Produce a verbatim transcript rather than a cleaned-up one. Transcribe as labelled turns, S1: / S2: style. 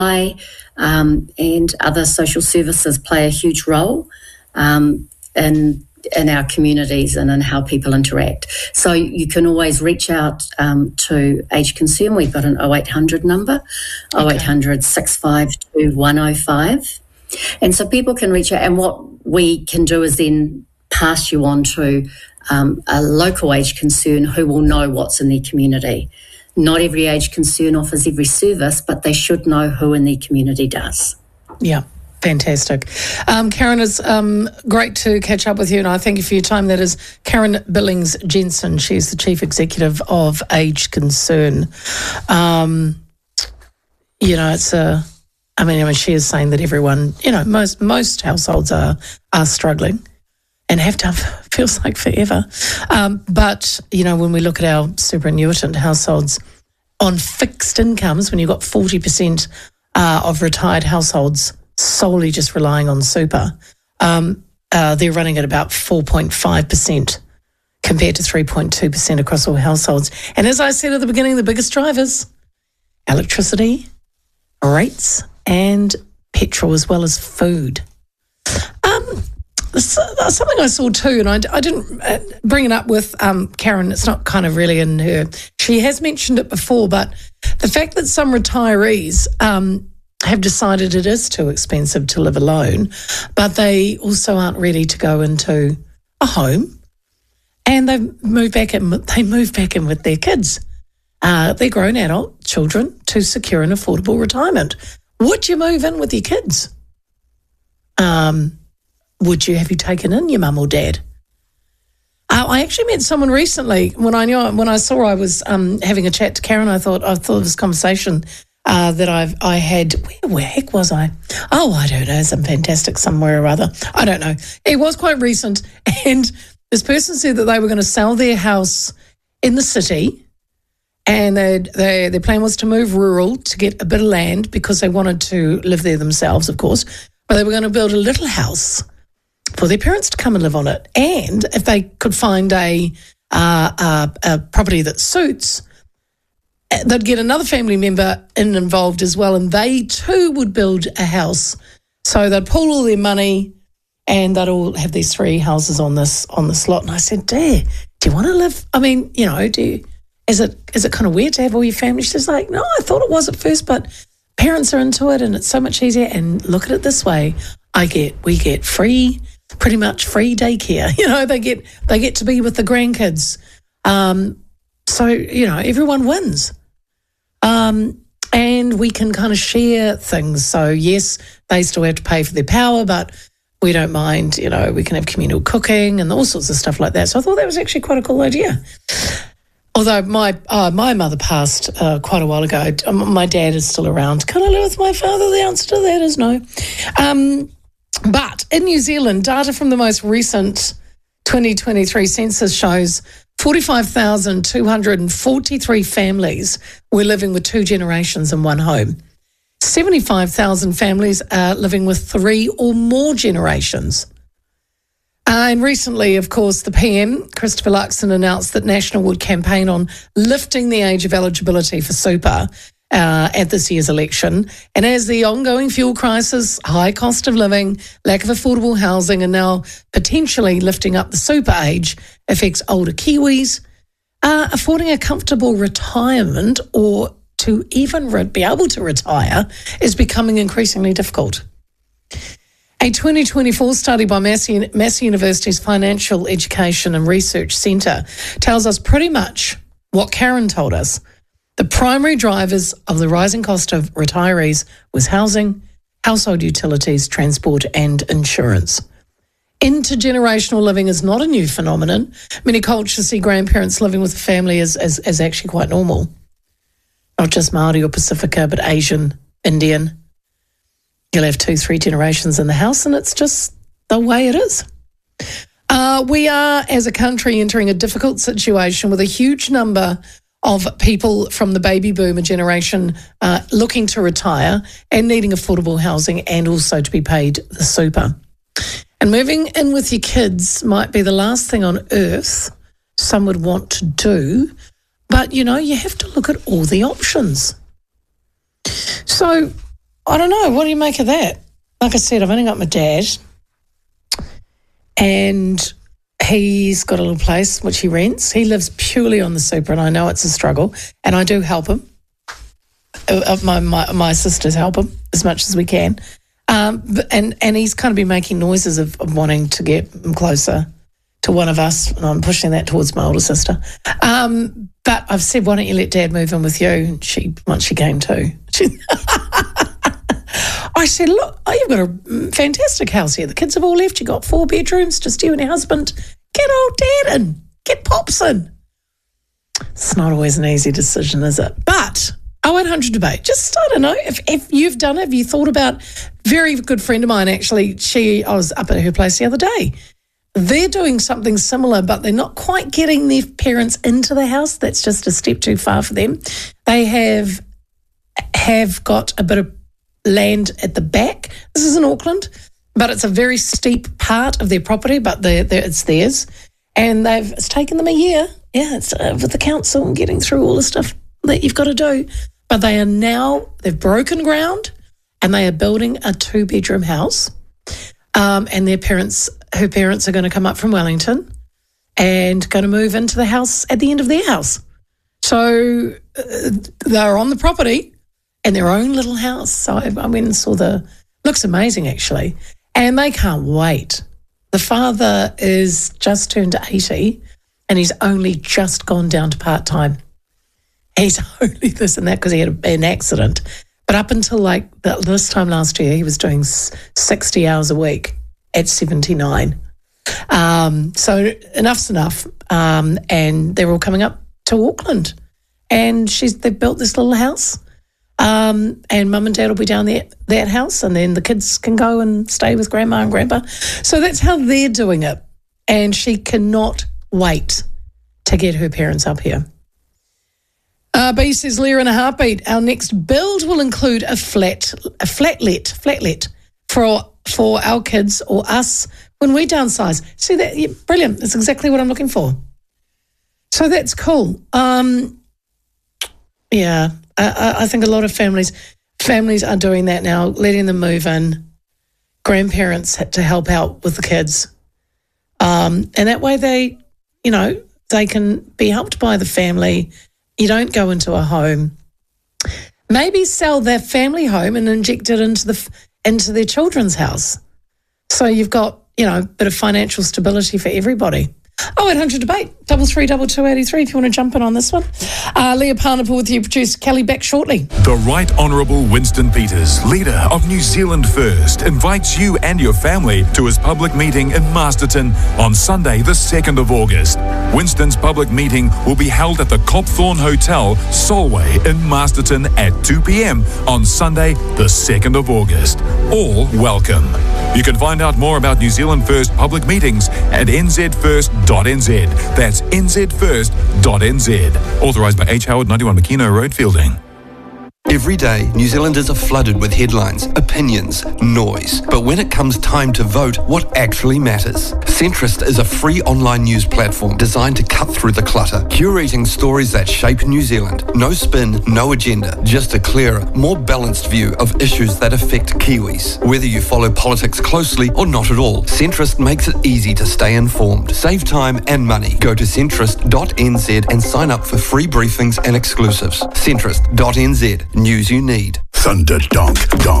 S1: um, and other social services play a huge role um, in in our communities and in how people interact. So you can always reach out um, to Age Concern. We've got an oh eight hundred number, okay. oh eight hundred, six five two, one oh five. And so people can reach out, and what we can do is then pass you on to um, a local Age Concern who will know what's in their community. Not every Age Concern offers every service, but they should know who in their community does.
S2: Yeah. Fantastic. Um, Karen, it's um, great to catch up with you, and I thank you for your time. That is Karen Billings Jensen. She's the Chief Executive of Age Concern. Um, you know, it's a, I mean, I mean, she is saying that everyone, you know, most most households are are struggling and have done, feels like forever. Um, but, you know, when we look at our superannuitant households on fixed incomes, when you've got forty percent uh, of retired households solely just relying on super, um, uh, they're running at about four point five percent compared to three point two percent across all households. And as I said at the beginning, the biggest drivers, electricity, rates, and petrol, as well as food. Um, something I saw too, and I, I didn't bring it up with um, Karen, it's not kind of really in her. She has mentioned it before, but the fact that some retirees um, have decided it is too expensive to live alone, but they also aren't ready to go into a home, and they move back in. They move back in with their kids, uh, their grown adult children, to secure an affordable retirement. Would you move in with your kids? Um, would you have you taken in your mum or dad? Uh, I actually met someone recently when I knew when I saw I was um, having a chat to Karen. I thought I thought of this conversation. Uh, that I've I had, where, where heck was I? Oh, I don't know, some fantastic somewhere or other. I don't know. It was quite recent, and this person said that they were going to sell their house in the city, and they they their plan was to move rural to get a bit of land because they wanted to live there themselves, of course, but they were going to build a little house for their parents to come and live on it, and if they could find a uh, a, a property that suits, they'd get another family member in involved as well, and they too would build a house. So they'd pool all their money, and they'd all have these three houses on this on this lot. And I said, "Dear, do you want to live? I mean, you know, do you, is it is it kind of weird to have all your family?" She's like, "No, I thought it was at first, but parents are into it, and it's so much easier. And look at it this way: I get we get free, pretty much free daycare. You know, they get they get to be with the grandkids. Um, so you know, everyone wins." Um, and we can kind of share things. So, yes, they still have to pay for their power, but we don't mind, you know, we can have communal cooking and all sorts of stuff like that. So I thought that was actually quite a cool idea. Although my uh, my mother passed uh, quite a while ago. My dad is still around. Can I live with my father? The answer to that is no. Um, but in New Zealand, data from the most recent twenty twenty-three census shows forty-five thousand two hundred forty-three families were living with two generations in one home. seventy-five thousand families are living with three or more generations. Uh, and recently, of course, the P M, Christopher Luxon, announced that National would campaign on lifting the age of eligibility for super uh, at this year's election. And as the ongoing fuel crisis, high cost of living, lack of affordable housing, and now potentially lifting up the super age affects older Kiwis, uh, affording a comfortable retirement or to even re- be able to retire is becoming increasingly difficult. A twenty twenty-four study by Massey, Massey University's Financial Education and Research Centre tells us pretty much what Karen told us. The primary drivers of the rising cost of retirees was housing, household utilities, transport and insurance. Intergenerational living is not a new phenomenon. Many cultures see grandparents living with a family as, as, as actually quite normal. Not just Māori or Pacifica, but Asian, Indian. You'll have two, three generations in the house, and it's just the way it is. Uh, we are, as a country, entering a difficult situation with a huge number of people from the baby boomer generation uh, looking to retire and needing affordable housing and also to be paid the super. And moving in with your kids might be the last thing on earth some would want to do, but, you know, you have to look at all the options. So I don't know. What do you make of that? Like I said, I've only got my dad, and he's got a little place which he rents. He lives purely on the super, and I know it's a struggle, and I do help him. Uh, my, my my sisters help him as much as we can. Um, and, and he's kind of been making noises of, of wanting to get him closer to one of us, and I'm pushing that towards my older sister. Um, but I've said, why don't you let Dad move in with you? And she, once she came to, she, I said, look, oh, you've got a fantastic house here. The kids have all left. You've got four bedrooms, just you and your husband. Get old Dad in. Get Pops in. It's not always an easy decision, is it? But oh eight hundred debate. Just, I don't know, if, if you've done it, have you thought about, very good friend of mine, actually, she, I was up at her place the other day. They're doing something similar, but they're not quite getting their parents into the house. That's just a step too far for them. They have have got a bit of land at the back. This is in Auckland, but it's a very steep part of their property, but they're, they're, it's theirs. And they've it's taken them a year, yeah, it's uh, with the council and getting through all the stuff that you've got to do. But they are now, they've broken ground and they are building a two-bedroom house. Um, and their parents, her parents are going to come up from Wellington and going to move into the house at the end of their house. So uh, they're on the property in their own little house. So I, I went and saw the, looks amazing actually. And they can't wait. The father is just turned eighty and he's only just gone down to part-time. He's only this and that because he had an accident. But up until like the, this time last year, he was doing sixty hours a week at seventy-nine. Um, so enough's enough. Um, and they're all coming up to Auckland. And she's they've built this little house. Um, and mum and dad will be down there that house, and then the kids can go and stay with grandma and grandpa. So that's how they're doing it. And she cannot wait to get her parents up here. Uh, B says, Leah in a heartbeat, our next build will include a flat, a flatlet, flatlet for for our kids or us when we downsize. See that? Yeah, brilliant. That's exactly what I'm looking for. So that's cool. Um, yeah, I, I think a lot of families families are doing that now, letting them move in. Grandparents had to help out with the kids, um, and that way they, you know, they can be helped by the family. You don't go into a home. Maybe sell their family home and inject it into the into their children's house. So you've got, you know, a bit of financial stability for everybody. Oh, eight hundred debate, double three, double two, eighty-three, if you want to jump in on this one. Uh, Leah Parnapple with you, producer Kelly, back shortly.
S3: The Right Honourable Winston Peters, leader of New Zealand First, invites you and your family to his public meeting in Masterton on Sunday, the second of August. Winston's public meeting will be held at the Copthorne Hotel, Solway in Masterton at two p.m. on Sunday, the second of August. All welcome. You can find out more about New Zealand First public meetings at n z first dot n z. That's n z first dot n z. Authorised by H. Howard, ninety-one Makino Road, Fielding.
S4: Every day, New Zealanders are flooded with headlines, opinions, noise. But when it comes time to vote, what actually matters? Centrist is a free online news platform designed to cut through the clutter, curating stories that shape New Zealand. No spin, no agenda, just a clearer, more balanced view of issues that affect Kiwis. Whether you follow politics closely or not at all, Centrist makes it easy to stay informed. Save time and money. Go to centrist dot n z and sign up for free briefings and exclusives. centrist dot n z. News you need.
S5: Thunder Donk Donk.